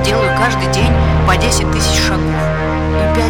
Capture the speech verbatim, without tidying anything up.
делаю каждый день по десять тысяч шагов. И пять